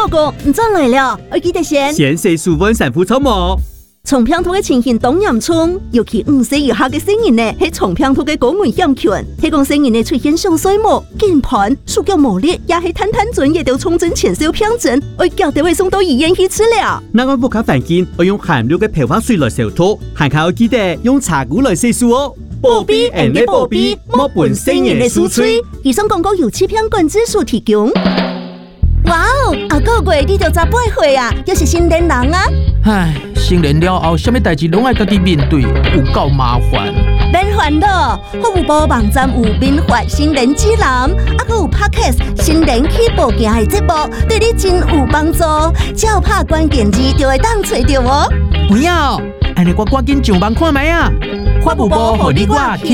老公，你转来了，我记得先洗舒稳产妇草膜。 从平头的情形当严重，尤其5岁以下的成人呢，是从平头的高危险群。提供成人呢出现上水膜、肩盘、手脚无力，也是摊准也都重症前兆病症，我叫得会送到医院去治疗。 那我不卡环境，我用含氯的漂发水来消毒，还靠记得用茶菇来洗漱哦。保庇人的保庇，莫本成人的酥脆。 以上广告由欺骗管制所提供。哇哦，啊个月你就18岁啊，又是新年人啊！ 唉，成年了后，什么代志拢爱家己面对，有够麻烦。 免烦恼，服务部网站有民法新年指南，还有 Podcast 新年起步行的节目，对你真有帮助。只要拍关键字就会当找到哦。 不要，安尼我赶紧上网看卖啊！法务部互你我。